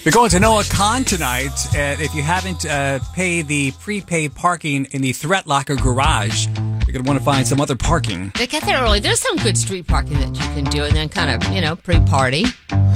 We're going to Noah Khan tonight. If you haven't paid the prepaid parking in the Threat Locker garage, you're going to want to find some other parking. They get there early. There's some good street parking that you can do and then kind of, pre-party.